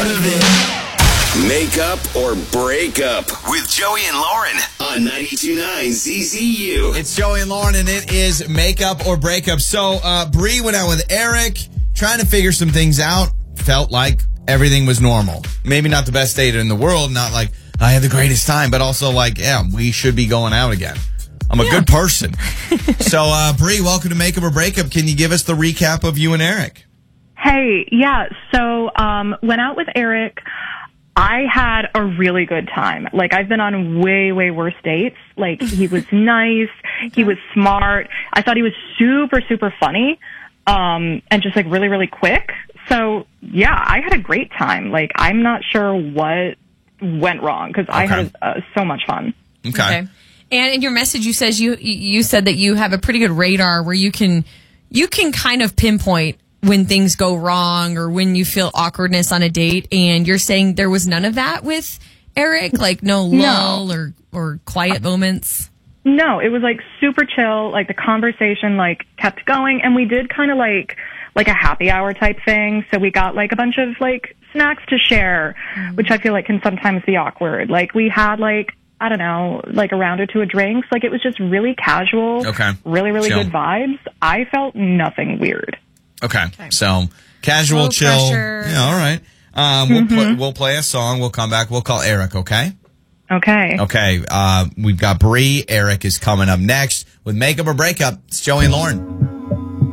part of it. Make-up or break-up with Joey and Lauren on 92.9 CCU. It's Joey and Lauren, and it is Make-up or Breakup. So, Bree went out with Eric, trying to figure some things out. Felt like everything was normal. Maybe not the best date in the world, not like I had the greatest time, but also like, yeah, we should be going out again. I'm a good person. So, Bree, welcome to Make-up or Breakup. Can you give us the recap of you and Eric? Hey, yeah. So, went out with Eric. I had a really good time. Like, I've been on way, way worse dates. Like, he was nice. He was smart. I thought he was super, super funny. And just like really, really quick. So yeah, I had a great time. Like, I'm not sure what went wrong because I had so much fun. Okay. And in your message, you said that you have a pretty good radar where you can kind of pinpoint when things go wrong or when you feel awkwardness on a date. And you're saying there was none of that with Eric, like no lull or quiet moments. No, it was like super chill. Like the conversation like kept going, and we did kind of like a happy hour type thing. So we got like a bunch of like snacks to share, which I feel like can sometimes be awkward. Like we had like, I don't know, like a round or two of drinks. Like it was just really casual. Okay. Really, really Chill. good vibes. I felt nothing weird. Okay. So casual, Low chill. pressure. Yeah, all right. We'll play a song. We'll come back. We'll call Eric, okay? Okay. Okay. We've got Bree. Eric is coming up next with Make-up or Breakup. It's Joey and Lauren.